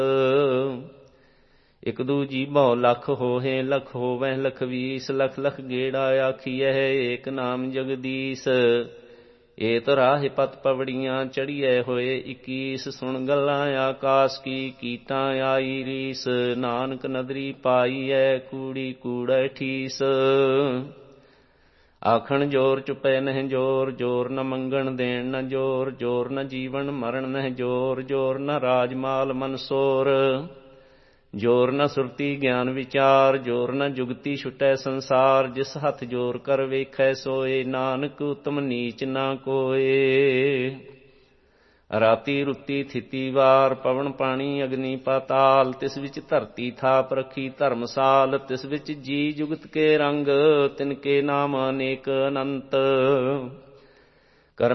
ਇਕ ਦੂਜੀ ਭਉ ਲਖ ਹੋਹੇ, ਲਖ ਹੋਵੈ ਲਖ ਵੀਸ, ਲਖ ਲਖ ਗੇੜਾ ਆਖੀਐ ਏਕ ਨਾਮ ਜਗਦੀਸ਼। ਏਤ ਰਾਹਿ ਪਤ ਪਵੜੀਆਂ ਚੜੀਐ ਹੋਏ 21, ਸੁਣ ਗੱਲਾਂ ਆਕਾਸ ਕੀ ਕੀਟਾਂ ਆਈ ਰੀਸ। ਨਾਨਕ ਨਦਰੀ ਪਾਈਐ ਕੂੜੀ ਕੂੜੈ ਠੀਸ। ਆਖਣ ਜੋਰ ਚੁਪੈ ਨਹਿ ਜੋਰ, ਜੋਰ ਨ ਮੰਗਣ ਦੇਣ ਨ ਜੋਰ, ਜੋਰ ਨ ਜੀਵਨ ਮਰਨ ਨਹਿ ਜੋਰ, ਜੋਰ ਨ ਰਾਜ ਮਾਲ ਮਨਸੋਰ, ਜੋਰ ਨ ਸੁਰਤੀ ਗਿਆਨ ਵਿਚਾਰ, ਜੋਰ ਨ ਜੁਗਤੀ ਛੁਟੈ ਸੰਸਾਰ। ਜਿਸ ਹੱਥ ਜੋਰ ਕਰ ਵੇਖੈ ਸੋਏ, ਨਾਨਕ ਉਤਮ ਨੀਚ ਨਾ ਕੋਏ। ਰਾਤੀ ਰੁੱਤੀ ਥਿਤੀ ਵਾਰ, ਪਵਨ ਪਾਣੀ ਅਗਨੀ ਪਾਤਾਲ, ਤਿਸ ਵਿੱਚ ਧਰਤੀ ਥਾਪ ਰੱਖੀ ਧਰਮਸਾਲ। ਤਿਸ ਵਿੱਚ ਜੀ ਜੁਗਤ ਕੇ ਰੰਗ, ਤਿਨ ਕੇ ਨਾਮ ਅਨੇਕ ਅਨੰਤ।